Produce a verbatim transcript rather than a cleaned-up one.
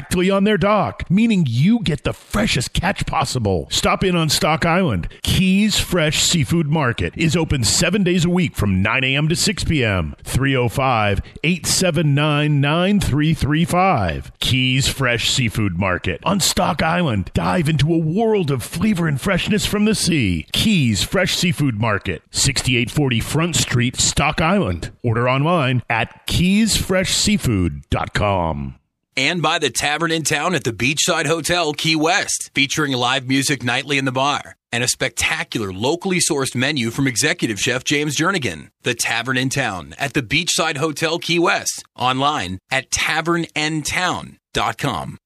directly on their dock, meaning you get the freshest catch possible. Stop in on Stock Island. Keys Fresh Seafood Market is open seven days a week from nine a.m. to six p.m. three oh five, eight seven nine, nine three three five. Keys Fresh Seafood Market on Stock Island. Dive into a world of flavor and freshness from the sea. Keys Fresh Seafood Market, sixty-eight forty Front Street, Stock Island. Order online at keys fresh seafood dot com. And by the Tavern in Town at the Beachside Hotel, Key West, featuring live music nightly in the bar and a spectacular locally sourced menu from executive chef James Jernigan. The Tavern in Town at the Beachside Hotel, Key West. Online at tavern n town dot com.